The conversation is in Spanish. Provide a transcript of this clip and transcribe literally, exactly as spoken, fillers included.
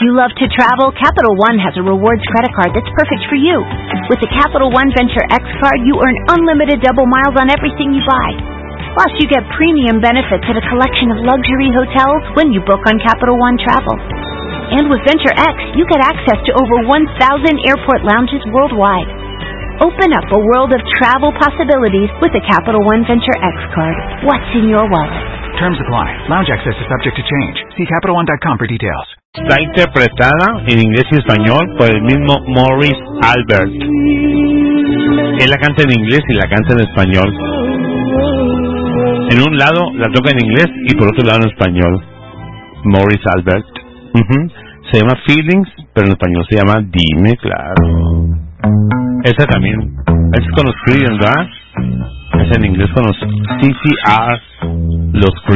you love to travel, Capital One has a rewards credit card that's perfect for you. With the Capital One Venture X card, you earn unlimited double miles on everything you buy. Plus, you get premium benefits at a collection of luxury hotels when you book on Capital One Travel. And with Venture X, you get access to over one thousand airport lounges worldwide. Open up a world of travel possibilities with the Capital One Venture X card. What's in your wallet? Terms apply. Lounge access is subject to change. See Capital One dot com for details. Está interpretada en inglés y español por el mismo Morris Albert. Él la canta en inglés y la canta en español. En un lado la toca en inglés y por otro lado en español. Morris Albert. Uh-huh. Se llama Feelings, pero en español se llama Dime, claro. Esa también. Es con los Creedence, ¿verdad? Es en inglés con los C C R, los